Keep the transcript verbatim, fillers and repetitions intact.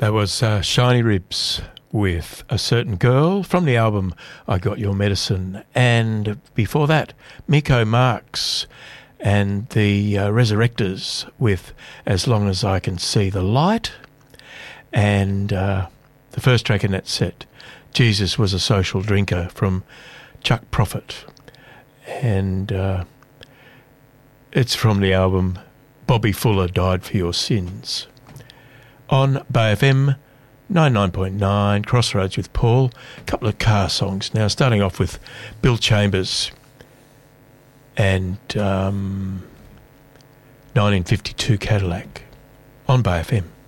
That was uh, Shiny Ribs with A Certain Girl from the album I Got Your Medicine. And before that, Miko Marks and the uh, Resurrectors with As Long As I Can See the Light. And uh, the first track in that set, Jesus Was a Social Drinker from Chuck Prophet. And uh, it's from the album Bobby Fuller Died for Your Sins. On Bay F M ninety-nine point nine, Crossroads with Paul. A couple of car songs now, starting off with Bill Chambers and um, nineteen fifty-two Cadillac on Bay F M.